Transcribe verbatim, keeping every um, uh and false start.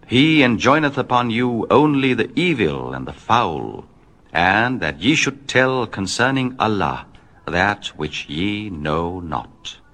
He enjoineth upon you only the evil and the foul, and that ye should tell concerning Allah that which ye know not.